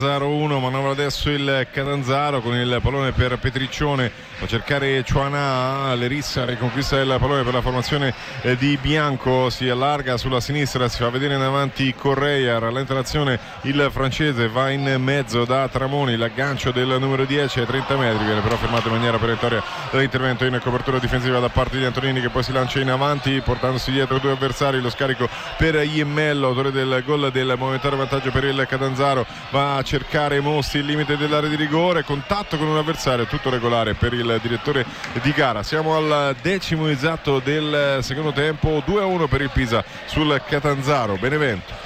0-1, manovra adesso il Catanzaro con il pallone per Petriccione, a cercare Ciuana, Lerissa riconquista il pallone per la formazione di Bianco, si allarga sulla sinistra, si fa vedere in avanti Correia, rallenta l'azione il francese, va in mezzo da Tramoni, l'aggancio del numero 10 ai 30 metri, viene però fermato in maniera perentoria dall'intervento in copertura difensiva da parte di Antonini, che poi si lancia in avanti portandosi dietro due avversari, lo scarico per Iemmello, autore del gol del momentario vantaggio per il Catanzaro, va a cercare Mosti il limite dell'area di rigore, contatto con un avversario, tutto regolare per il direttore di gara. Siamo al 10° esatto del secondo tempo, 2-1 per il Pisa sul Catanzaro. Benevento.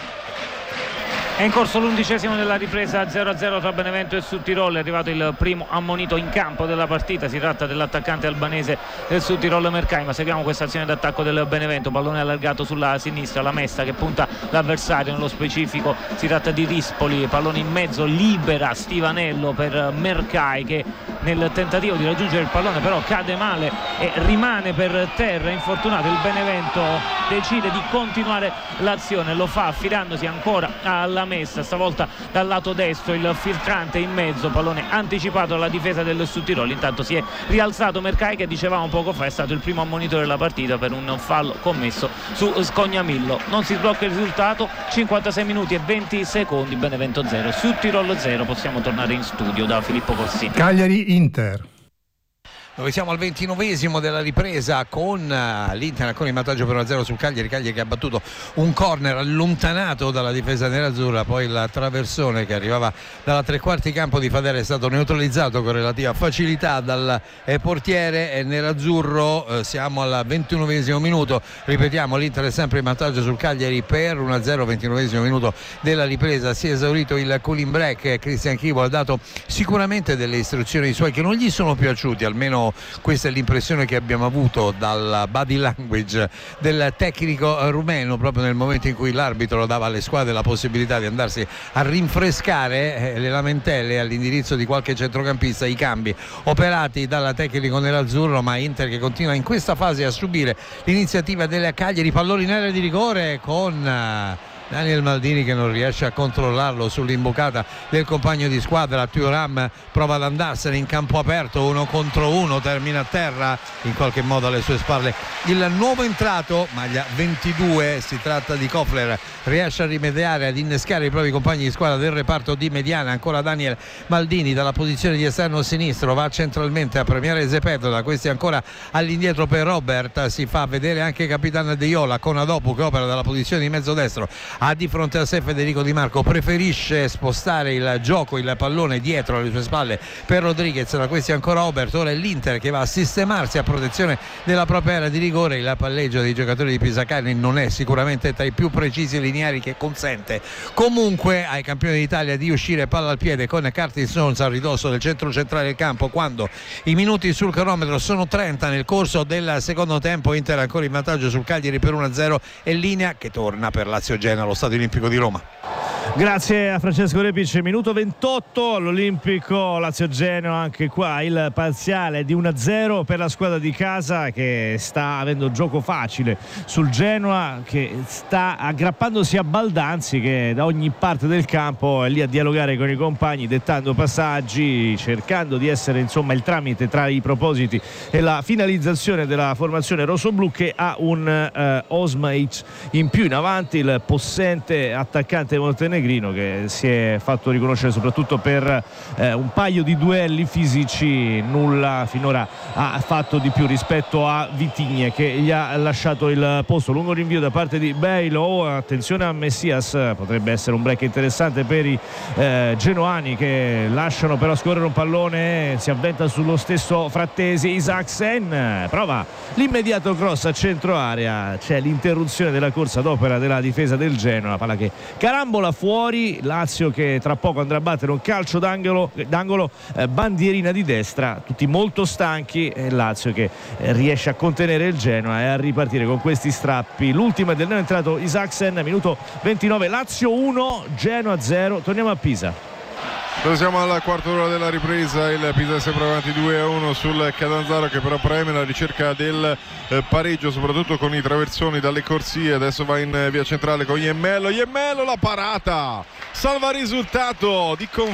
È in corso l'11° della ripresa, 0-0 tra Benevento e Südtirol. È arrivato il primo ammonito in campo della partita, si tratta dell'attaccante albanese del Südtirol Merkai, ma seguiamo questa azione d'attacco del Benevento, pallone allargato sulla sinistra, la Mesta che punta l'avversario, nello specifico si tratta di Rispoli, pallone in mezzo, libera Stivanello per Merkai che nel tentativo di raggiungere il pallone però cade male e rimane per terra, infortunato. Il Benevento decide di continuare l'azione, lo fa affidandosi ancora alla Messa, stavolta dal lato destro, il filtrante in mezzo, pallone anticipato alla difesa del Südtirol. Intanto si è rialzato Merkai, che dicevamo poco fa è stato il primo ammonitore della partita per un fallo commesso su Scognamillo. Non si sblocca il risultato, 56 minuti e 20 secondi, Benevento 0 Südtirol 0. Possiamo tornare in studio da Filippo Corsini. Cagliari Inter, dove siamo al 29° della ripresa con l'Inter ancora in vantaggio per 1-0 sul Cagliari che ha battuto un corner allontanato dalla difesa nerazzurra, poi il traversone che arrivava dalla tre quarti campo di Fadera è stato neutralizzato con relativa facilità dal portiere nerazzurro. Siamo al 21° minuto, ripetiamo, l'Inter è sempre in vantaggio sul Cagliari per 1-0, 29° minuto della ripresa, si è esaurito il cooling break. Christian Chivo ha dato sicuramente delle istruzioni ai suoi che non gli sono piaciuti, almeno questa è l'impressione che abbiamo avuto dal body language del tecnico rumeno, proprio nel momento in cui l'arbitro dava alle squadre la possibilità di andarsi a rinfrescare le lamentele all'indirizzo di qualche centrocampista, i cambi operati dal tecnico nerazzurro, ma Inter che continua in questa fase a subire l'iniziativa del Cagliari, pallone in area di rigore con Daniel Maldini che non riesce a controllarlo sull'imboccata del compagno di squadra. Thuram prova ad andarsene in campo aperto, 1 contro 1, termina a terra in qualche modo alle sue spalle il nuovo entrato, maglia 22, si tratta di Kofler, riesce a rimediare, ad innescare i propri compagni di squadra del reparto di mediana. Ancora Daniel Maldini dalla posizione di esterno sinistro, va centralmente a premiare Zepeto, da questi ancora all'indietro per Robert, si fa vedere anche capitano De Iola con Adopu che opera dalla posizione di mezzo destro, ha di fronte a sé Federico Di Marco, preferisce spostare il gioco, il pallone dietro alle sue spalle per Rodriguez, da questi ancora Obert. Ora è l'Inter che va a sistemarsi a protezione della propria area di rigore. Il palleggio dei giocatori di Pisacane non è sicuramente tra i più precisi e lineari, che consente comunque ai campioni d'Italia di uscire palla al piede con Curtis Jones a ridosso del centro centrale del campo, quando i minuti sul cronometro sono 30 nel corso del secondo tempo. Inter ancora in vantaggio sul Cagliari per 1-0 e linea che torna per Lazio Genoa allo Stadio Olimpico di Roma. Grazie a Francesco Repic. Minuto 28 all'Olimpico, Lazio Genoa, anche qua il parziale di 1-0 per la squadra di casa, che sta avendo gioco facile sul Genoa, che sta aggrappandosi a Baldanzi, che da ogni parte del campo è lì a dialogare con i compagni, dettando passaggi, cercando di essere insomma il tramite tra i propositi e la finalizzazione della formazione rossoblu, che ha un Osmaic in più in avanti, il possente attaccante montenegrino che si è fatto riconoscere soprattutto per un paio di duelli fisici. Nulla finora ha fatto di più rispetto a Vitinha, che gli ha lasciato il posto. Lungo rinvio da parte di Bailo, attenzione a Messias, potrebbe essere un break interessante per i genoani, che lasciano però scorrere un pallone, si avventa sullo stesso Frattesi. Isaksen prova l'immediato cross a centro area, c'è l'interruzione della corsa d'opera della difesa del Genoa, palla che carambola fuori. Lazio che tra poco andrà a battere un calcio d'angolo, bandierina di destra, tutti molto stanchi, e Lazio che riesce a contenere il Genoa e a ripartire con questi strappi. L'ultimo è del neoentrato Isaksen, minuto 29, Lazio 1 Genoa 0. Torniamo a Pisa. Siamo alla quarta ora della ripresa, il Pisa è sempre avanti 2-1 sul Catanzaro, che però preme la ricerca del pareggio, soprattutto con i traversoni dalle corsie. Adesso va in via centrale con Iemmello, la parata salva risultato di